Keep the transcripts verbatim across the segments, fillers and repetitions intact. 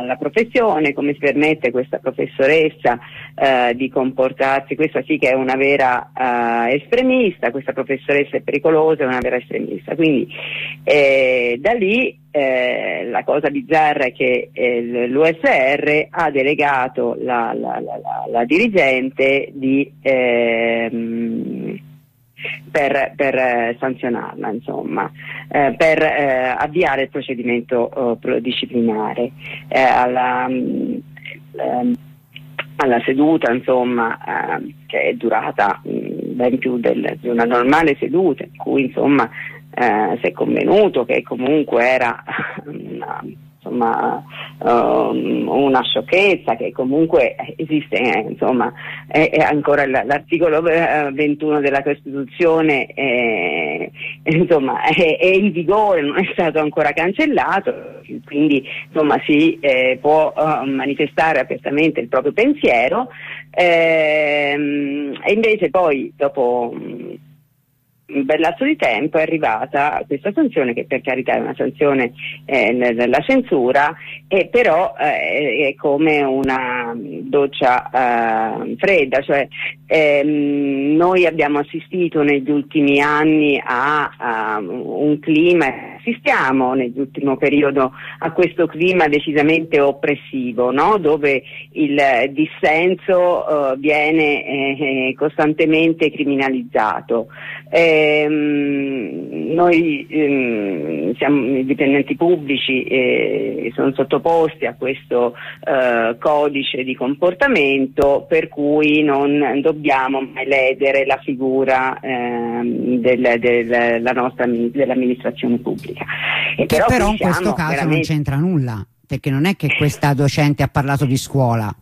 la professione, come si permette questa professoressa eh, di comportarsi, questa sì che è una vera eh, estremista, questa professoressa è pericolosa, è una vera estremista. Quindi eh, da lì eh, la cosa bizzarra è che eh, l'U S R ha delegato la, la, la, la, la dirigente di ehm, per, per eh, sanzionarla, insomma, eh, per eh, avviare il procedimento eh, disciplinare eh, alla, eh, alla seduta, insomma, eh, che è durata mh, ben più del, di una normale seduta, in cui insomma eh, si è convenuto che comunque era una, insomma um, una sciocchezza, che comunque esiste, eh, insomma è, è ancora l'articolo ventuno della Costituzione, eh, insomma è, è in vigore, non è stato ancora cancellato, quindi insomma si eh, può uh, manifestare apertamente il proprio pensiero, ehm, e invece poi dopo un bel lasso di tempo è arrivata questa sanzione, che per carità è una sanzione eh, nella censura, e però eh, è come una doccia eh, fredda, cioè ehm, noi abbiamo assistito negli ultimi anni a, a un clima, assistiamo nell'ultimo periodo a questo clima decisamente oppressivo, no? Dove il dissenso eh, viene eh, costantemente criminalizzato. Ehm, noi ehm, siamo i dipendenti pubblici e sono sottoposti a questo eh, codice di comportamento, per cui non dobbiamo mai ledere la figura ehm, del, del, la nostra, dell'amministrazione pubblica. E che però, però in questo caso veramente... non c'entra nulla, perché non è che questa docente ha parlato di scuola.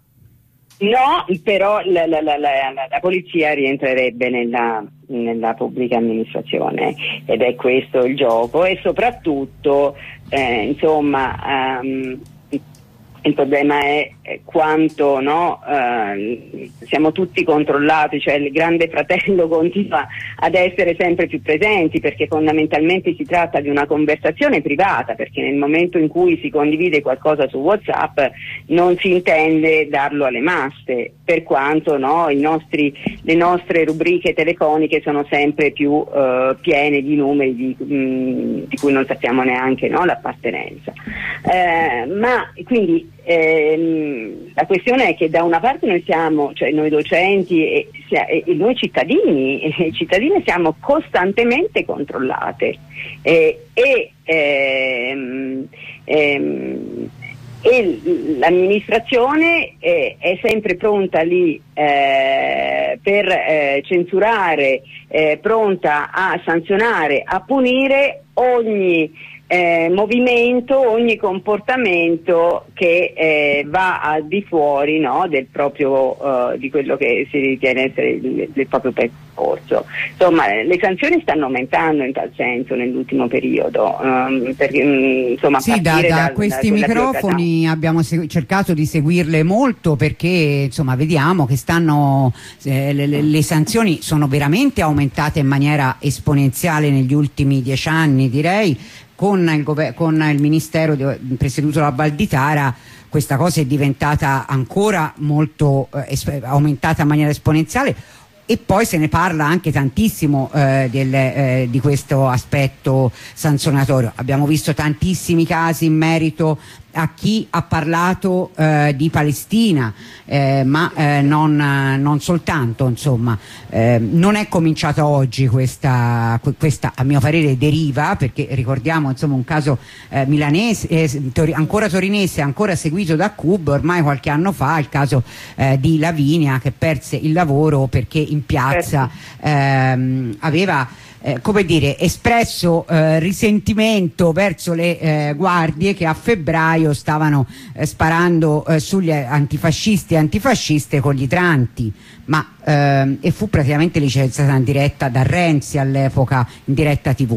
No, però la, la, la, la, la polizia rientrerebbe nella, nella pubblica amministrazione, ed è questo il gioco, e soprattutto eh, insomma um, il problema è quanto, no, eh, siamo tutti controllati, cioè il grande fratello continua ad essere sempre più presenti, perché fondamentalmente si tratta di una conversazione privata, perché nel momento in cui si condivide qualcosa su WhatsApp non si intende darlo alle masse, per quanto, no, i nostri, le nostre rubriche telefoniche sono sempre più eh, piene di numeri di, mh, di cui non sappiamo neanche, no, l'appartenenza. Eh, ma quindi ehm, la questione è che da una parte noi siamo, cioè noi docenti e, e, e noi cittadini, e i cittadini siamo costantemente controllate e, e, ehm, ehm, e l'amministrazione è, è sempre pronta lì eh, per eh, censurare, eh, pronta a sanzionare, a punire ogni Eh, movimento, ogni comportamento che eh, va al di fuori, no, del proprio uh, di quello che si ritiene essere il, del proprio percorso. Insomma, le sanzioni stanno aumentando in tal senso nell'ultimo periodo, um, perché, um, insomma, sì, da, da, da questi da microfoni abbiamo cercato di seguirle molto, perché insomma vediamo che stanno eh, le, le, le sanzioni sono veramente aumentate in maniera esponenziale negli ultimi dieci anni, direi. Con il, con il ministero di, presieduto da Valditara questa cosa è diventata ancora molto eh, aumentata in maniera esponenziale, e poi se ne parla anche tantissimo eh, del, eh, di questo aspetto sanzionatorio. Abbiamo visto tantissimi casi in merito a chi ha parlato eh, di Palestina, eh, ma eh, non, non soltanto, insomma. Eh, non è cominciata oggi questa, questa, a mio parere, deriva, perché ricordiamo insomma un caso eh, milanese, eh, tori, ancora torinese, ancora seguito da C U B ormai qualche anno fa, il caso eh, di Lavinia, che perse il lavoro perché in piazza ehm, aveva Eh, come dire, espresso eh, risentimento verso le eh, guardie che a febbraio stavano eh, sparando eh, sugli antifascisti e antifasciste con gli idranti, ma ehm, e fu praticamente licenziata in diretta da Renzi all'epoca, in diretta tivù.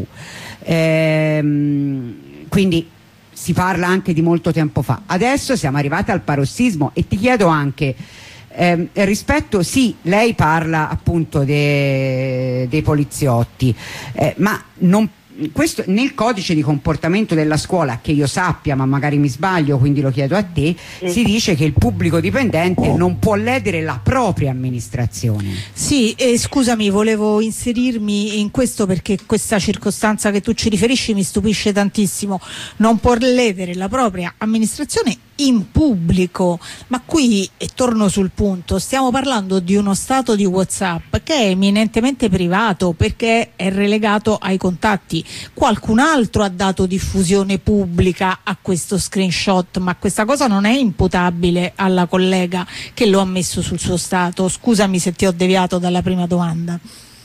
Ehm, quindi si parla anche di molto tempo fa. Adesso siamo arrivati al parossismo, e ti chiedo anche Eh, rispetto, sì, lei parla appunto de, dei poliziotti, eh, ma non, questo, nel codice di comportamento della scuola, che io sappia, ma magari mi sbaglio, quindi lo chiedo a te, mm. si dice che il pubblico dipendente oh. non può ledere la propria amministrazione. Sì, e scusami, volevo inserirmi in questo perché questa circostanza che tu ci riferisci mi stupisce tantissimo. Non può ledere la propria amministrazione in pubblico, ma qui, e torno sul punto, stiamo parlando di uno stato di WhatsApp che è eminentemente privato perché è relegato ai contatti. Qualcun altro ha dato diffusione pubblica a questo screenshot, ma questa cosa non è imputabile alla collega che lo ha messo sul suo stato. Scusami se ti ho deviato dalla prima domanda.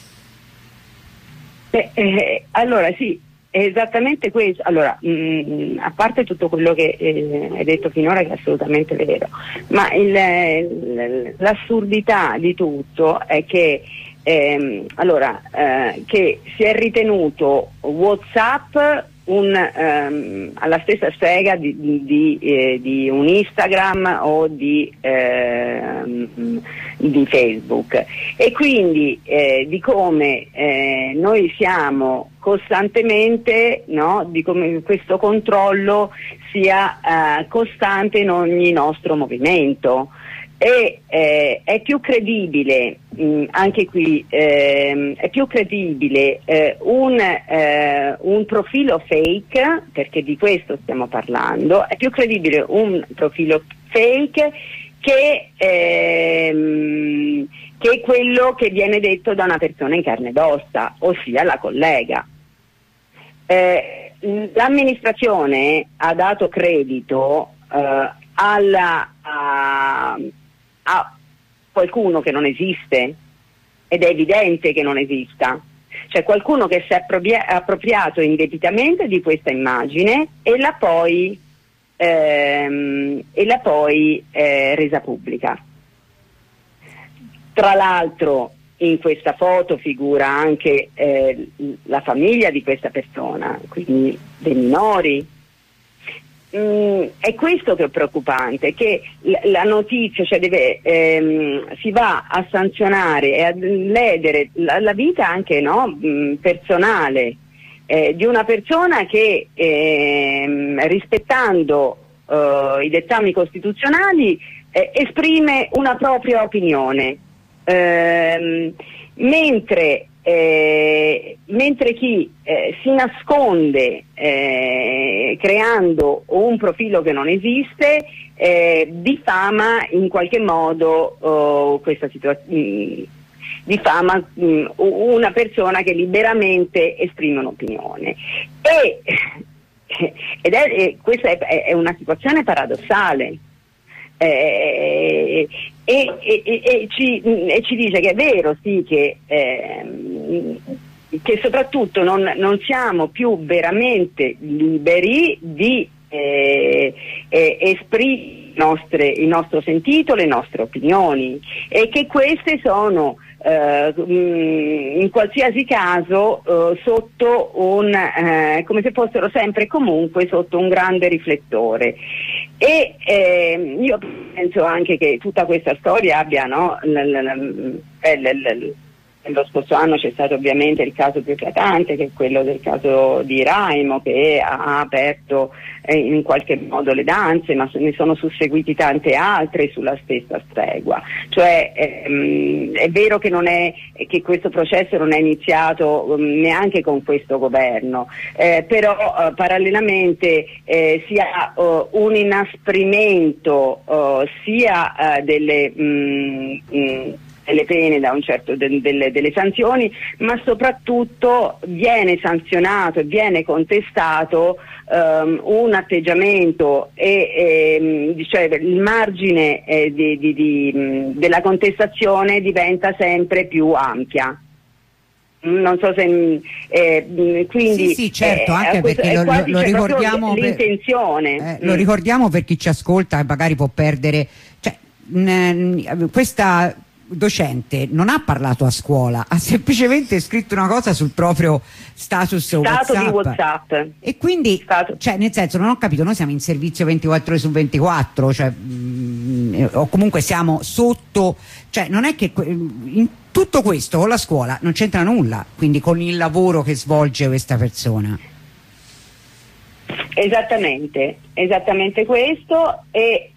Eh, eh, allora sì, è esattamente questo. Allora, mh, a parte tutto quello che eh, hai detto finora, che è assolutamente vero, ma il, l'assurdità di tutto è che ehm, allora, eh, che si è ritenuto WhatsApp un, ehm, alla stessa stega di, di, di, eh, di un Instagram o di, ehm, di Facebook, e quindi eh, di come eh, noi siamo costantemente, no, di come questo controllo sia eh, costante in ogni nostro movimento. E eh, è più credibile, mh, anche qui ehm, è più credibile eh, un, eh, un profilo fake, perché di questo stiamo parlando, è più credibile un profilo fake che, ehm, che quello che viene detto da una persona in carne ed ossa, ossia la collega. Eh, l'amministrazione ha dato credito eh, alla a, a qualcuno che non esiste, ed è evidente che non esista. C'è qualcuno che si è appropria- appropriato indebitamente di questa immagine e l'ha poi, ehm, e l'ha poi eh, resa pubblica. Tra l'altro in questa foto figura anche eh, la famiglia di questa persona, quindi dei minori. Mm, è questo che è preoccupante, che la, la notizia, cioè deve, ehm, si va a sanzionare e a ledere la, la vita anche, no, mh, personale eh, di una persona che ehm, rispettando eh, i dettami costituzionali eh, esprime una propria opinione, ehm, mentre Eh, mentre chi eh, si nasconde eh, creando un profilo che non esiste eh, diffama in qualche modo oh, questa situazione, diffama mh, una persona che liberamente esprime un'opinione, e, ed è, e questa è, è una situazione paradossale. Eh, e, e, e, e, ci, e ci dice che è vero, sì, che, eh, che soprattutto non, non siamo più veramente liberi di eh, eh, esprimere nostre, il nostro sentito, le nostre opinioni, e che queste sono eh, in qualsiasi caso eh, sotto un eh, come se fossero sempre e comunque sotto un grande riflettore. E eh, io penso anche che tutta questa storia abbia, no, l, l, l, l, l, lo scorso anno c'è stato ovviamente il caso più eclatante, che è quello del caso di Raimo, che ha aperto eh, in qualche modo le danze, ma ne sono susseguiti tante altre sulla stessa stregua. Cioè ehm, è vero che, non è, che questo processo non è iniziato um, neanche con questo governo, eh, però uh, parallelamente eh, si ha uh, un inasprimento uh, sia uh, delle mh, mh, delle pene, da un certo de, delle, delle sanzioni, ma soprattutto viene sanzionato e viene contestato um, un atteggiamento e, e cioè il margine eh, di, di, di, mh, della contestazione diventa sempre più ampia. Non so se eh, quindi sì, sì, certo, eh, anche perché lo, lo, lo ricordiamo per, l'intenzione eh, lo ricordiamo per chi ci ascolta e magari può perdere, cioè, mh, questa docente non ha parlato a scuola, ha semplicemente scritto una cosa sul proprio status Stato WhatsApp, di WhatsApp, e quindi Stato. cioè, nel senso, non ho capito, noi siamo in servizio ventiquattro ore su ventiquattro, cioè, mh, eh, o comunque siamo sotto, cioè non è che in tutto questo con la scuola non c'entra nulla, quindi con il lavoro che svolge questa persona. Esattamente, esattamente questo, e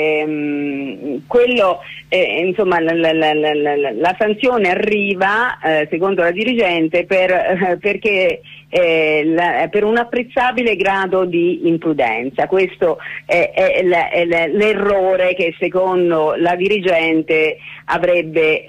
ehm, quello, eh, insomma, la, la, la, la, la sanzione arriva, eh, secondo la dirigente, per, eh, perché eh, la, per un apprezzabile grado di imprudenza. Questo è, è, è, è l'errore che secondo la dirigente avrebbe,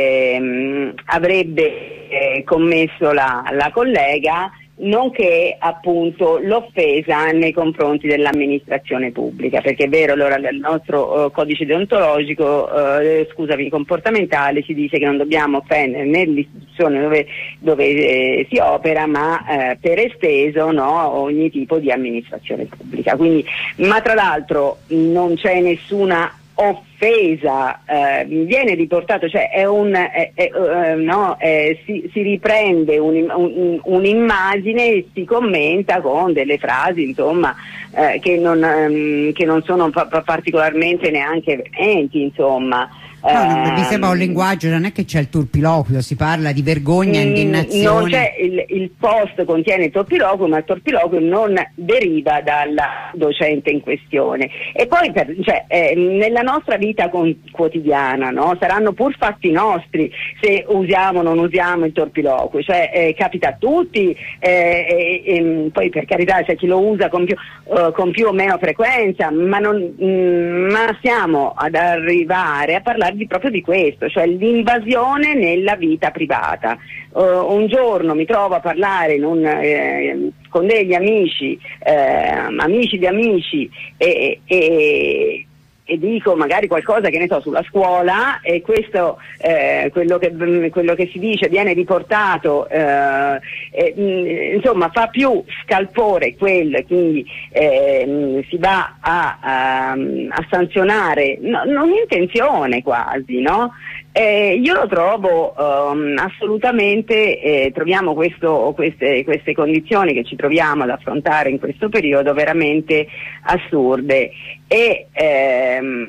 ehm, avrebbe eh, commesso la, la collega, nonché appunto l'offesa nei confronti dell'amministrazione pubblica, perché è vero, allora nel nostro uh, codice deontologico, uh, scusami, comportamentale, si dice che non dobbiamo offendere nell'istituzione dove, dove eh, si opera, ma eh, per esteso, no, ogni tipo di amministrazione pubblica. Quindi, ma tra l'altro non c'è nessuna offesa, eh, viene riportato, cioè è un è, è, uh, no, eh, si, si riprende un'immagine un, un e si commenta con delle frasi, insomma, eh, che, non, um, che non sono pa particolarmente neanche veementi, insomma. No, no, mi sembra un linguaggio, non è che c'è il turpiloquio, si parla di vergogna, mm, indignazione. Non c'è, il, il post contiene il turpiloquio, ma il turpiloquio non deriva dalla docente in questione. E poi per, cioè, eh, nella nostra vita con, quotidiana, no, saranno pur fatti nostri se usiamo o non usiamo il turpiloquio, cioè eh, capita a tutti, eh, e, e, poi per carità c'è chi lo usa con più, uh, con più o meno frequenza, ma, non, mm, ma siamo ad arrivare a parlare di, proprio di questo, cioè l'invasione nella vita privata. Uh, un giorno mi trovo a parlare in un, eh, con degli amici, eh, amici di amici, e, e, e dico magari qualcosa, che ne so, sulla scuola, e questo, eh, quello, che, quello che si dice viene riportato, eh, eh, insomma fa più scalpore quello, e quindi eh, si va a, a, a sanzionare, no, non intenzione quasi, no? Eh, io lo trovo um, assolutamente, eh, troviamo questo, queste, queste condizioni che ci troviamo ad affrontare in questo periodo veramente assurde, e, ehm,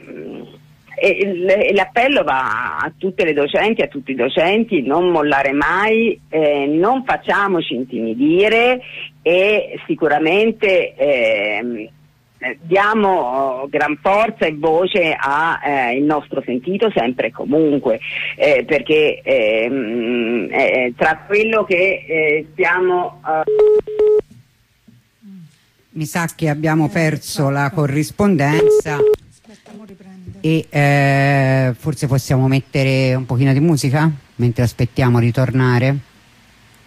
e l'appello va a tutte le docenti, a tutti i docenti: non mollare mai, eh, non facciamoci intimidire, e sicuramente ehm, diamo gran forza e voce a eh, il nostro sentito sempre e comunque, eh, perché ehm, eh, tra quello che eh, stiamo uh... mi sa che abbiamo perso la corrispondenza e eh, forse possiamo mettere un pochino di musica mentre aspettiamo di tornare.